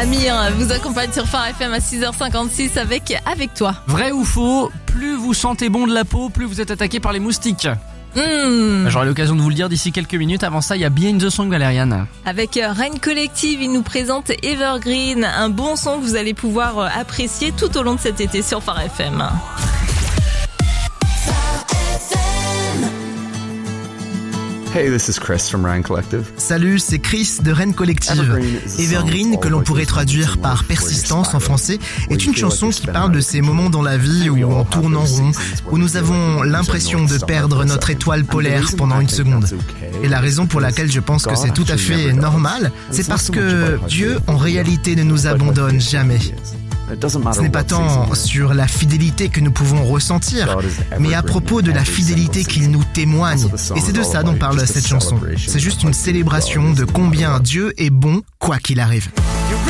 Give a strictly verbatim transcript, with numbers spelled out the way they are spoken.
Amir vous accompagne sur Phare F M à six heures cinquante-six avec Avec toi. Vrai ou faux, plus vous sentez bon de la peau, plus vous êtes attaqué par les moustiques. Mmh. J'aurai l'occasion de vous le dire d'ici quelques minutes. Avant ça, il y a Behind the Song, Valériane. Avec Rain Collective, il nous présente Evergreen, un bon son que vous allez pouvoir apprécier tout au long de cet été sur Phare F M. Hey, this is Chris from Rain Collective. Salut, c'est Chris de Rain Collective. Evergreen, que l'on pourrait traduire par persistance en français, est une chanson qui parle de ces moments dans la vie où on tourne en rond, où nous avons l'impression de perdre notre étoile polaire pendant une seconde. Et la raison pour laquelle je pense que c'est tout à fait normal, c'est parce que Dieu, en réalité, ne nous abandonne jamais. Ce n'est pas tant sur la fidélité que nous pouvons ressentir, mais à propos de la fidélité qu'il nous témoigne. Et c'est de ça dont parle cette chanson. C'est juste une célébration de combien Dieu est bon, quoi qu'il arrive.